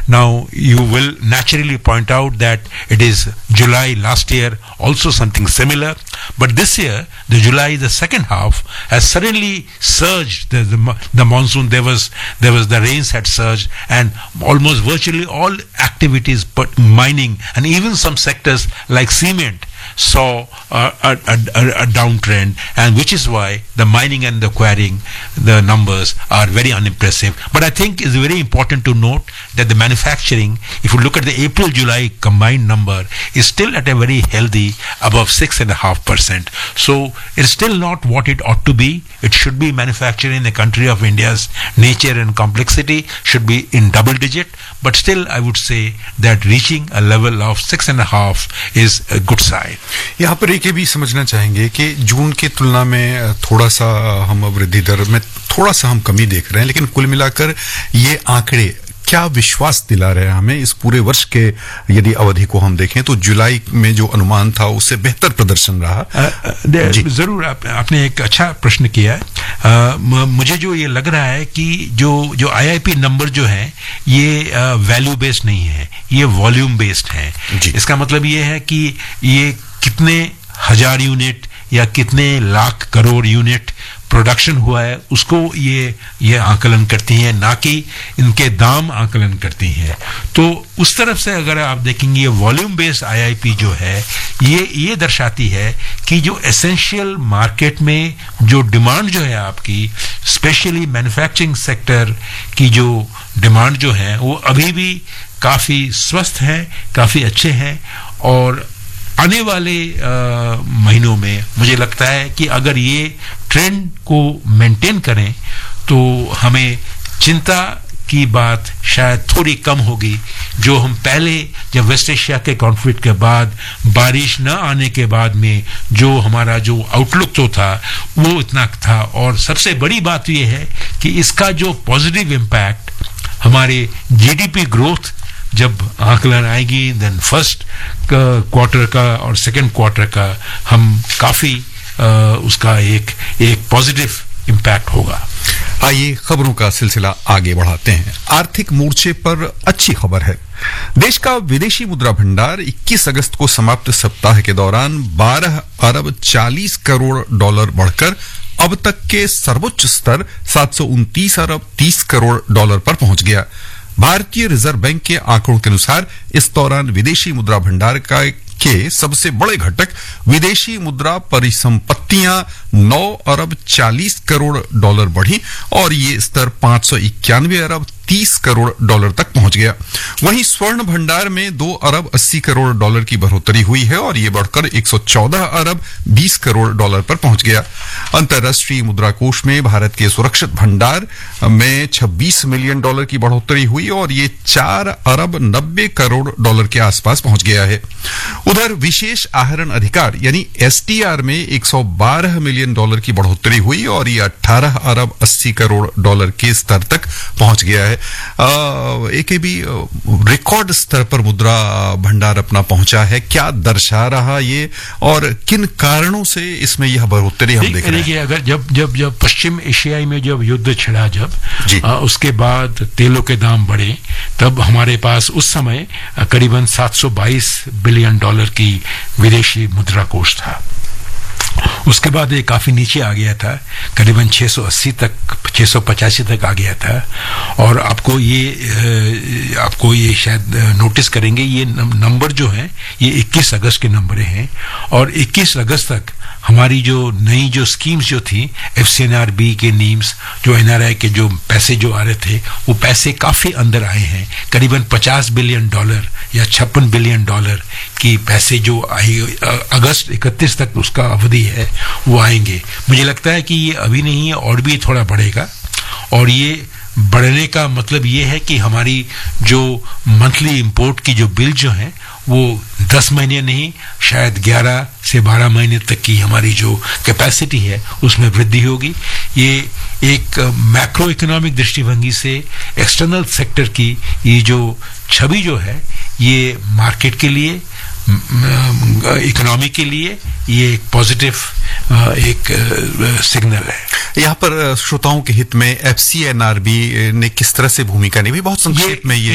Now, you will naturally point out that it is July last year, also something similar. But this year, the July, the second half, has suddenly surged. The monsoon, there was the rains had surged, and almost virtually all activities, but mining and even some sectors like cement saw a downtrend, and which is why the mining and the quarrying, the numbers are very unimpressive. But I think it's very important to note that the manufacturing, if you look at the April-July combined number, is still at a very healthy above 6.5%. So it's still not what it ought to be. It should be manufacturing in a country of India's nature and complexity, should be in double digit. But still, I would say that reaching a level of 6.5 is a good sign. यहाँ पर एक भी समझना चाहेंगे कि जून की तुलना में थोड़ा सा हम वृद्धि दर में थोड़ा सा हम कमी देख रहे हैं, लेकिन कुल मिलाकर ये आंकड़े क्या विश्वास दिला रहे हैं हमें इस पूरे वर्ष के यदि अवधि को हम देखें तो जुलाई में जो अनुमान था उससे बेहतर प्रदर्शन रहा। जरूर आपने एक अच्छा प्रश्न किया है। मुझे जो ये लग रहा है कि जो आईआईपी नंबर जो है ये वैल्यू बेस्ड नहीं है, ये वॉल्यूम बेस्ड है। इसका मतलब ये है कि ये कितने हजार यूनिट या कितने लाख करोड़ यूनिट प्रोडक्शन हुआ है उसको ये आकलन करती हैं, ना कि इनके दाम आकलन करती हैं। तो उस तरफ से अगर आप देखेंगे ये वॉल्यूम बेस्ड आईआईपी जो है ये दर्शाती है कि जो एसेंशियल मार्केट में जो डिमांड जो है आपकी, स्पेशली मैन्युफैक्चरिंग सेक्टर की जो डिमांड जो है वो अभी भी काफी स्वस्थ है, काफी अच्छे हैं। और आने वाले महीनों में मुझे लगता है कि अगर ये ट्रेंड को मेंटेन करें तो हमें चिंता की बात शायद थोड़ी कम होगी। जो हम पहले जब वेस्ट एशिया के कॉन्फ्लिक्ट के बाद बारिश न आने के बाद में जो हमारा जो आउटलुक तो था वो इतना था, और सबसे बड़ी बात ये है कि इसका जो पॉजिटिव इम्पैक्ट हमारे जीडीपी ग्रोथ जब आकलन आएगी, देन फर्स्ट क्वार्टर का और सेकंड क्वार्टर का हम काफी उसका एक पॉजिटिव इम्पैक्ट होगा। आइए खबरों का सिलसिला आगे बढ़ाते हैं। आर्थिक मोर्चे पर अच्छी खबर है। देश का विदेशी मुद्रा भंडार 21 अगस्त को समाप्त सप्ताह के दौरान 12 अरब 40 करोड़ डॉलर बढ़कर अब तक के सर्वोच्च स्तर 729 अरब 30 करोड़ डॉलर पर पहुंच गया। भारतीय रिजर्व बैंक के आंकड़ों के अनुसार इस दौरान विदेशी मुद्रा भंडार के सबसे बड़े घटक विदेशी मुद्रा परिसंपत्तियां 9 अरब 40 करोड़ डॉलर बढ़ी और ये स्तर 591 अरब 30 करोड़ डॉलर तक पहुंच गया। वहीं स्वर्ण भंडार में 2 अरब 80 करोड़ डॉलर की बढ़ोतरी हुई है और ये बढ़कर 114 अरब 20 करोड़ डॉलर पर पहुंच गया। अंतर्राष्ट्रीय मुद्रा कोष में भारत के सुरक्षित भंडार में 26 मिलियन डॉलर की बढ़ोतरी हुई और ये 4 अरब 90 करोड़ डॉलर के आसपास पहुंच गया है। उधर विशेष आहरण अधिकार यानी एसटीआर में 112 मिलियन डॉलर की बढ़ोतरी हुई और ये 18 अरब 80 करोड़ डॉलर के स्तर तक पहुंच गया है। एक भी रिकॉर्ड स्तर पर मुद्रा भंडार अपना पहुंचा है। क्या दर्शा रहा ये और किन कारणों से इसमें यह बढ़ोतरी हम देख रहे हैं? अगर जब पश्चिम एशियाई में जब युद्ध छिड़ा उसके बाद तेलों के दाम बढ़े, तब हमारे पास उस समय करीबन 722 बिलियन डॉलर की विदेशी मुद्रा कोष था। उसके बाद ये काफी नीचे आ गया था, करीबन 680 तक 685 तक आ गया था। और आपको ये शायद नोटिस करेंगे ये नंबर जो है ये 21 अगस्त के नंबर हैं और 21 अगस्त तक हमारी जो नई जो स्कीम्स जो थी एफसीएनआरबी के नीम्स, जो एनआरआई के जो पैसे जो आ रहे थे वो पैसे काफी अंदर आए हैं। करीबन 50 बिलियन डॉलर या 56 बिलियन डॉलर की पैसे जो आई अगस्त 31 तक उसका अवधि है वो आएंगे। मुझे लगता है कि ये अभी नहीं है और भी थोड़ा बढ़ेगा। और ये बढ़ने का मतलब ये है कि हमारी जो मंथली इंपोर्ट की जो बिल जो है वो 10 महीने नहीं शायद 11 से 12 महीने तक की हमारी जो कैपेसिटी है उसमें वृद्धि होगी। ये एक मैक्रो इकोनॉमिक दृष्टिभंगी से एक्सटर्नल सेक्टर की ये जो छवि जो है ये मार्केट के लिए, इकोनॉमी के लिए ये एक पॉजिटिव एक सिग्नल है। यहाँ पर श्रोताओं के हित में एफसीएनआरबी ने किस तरह से भूमिका निभाई, बहुत संक्षेप में ये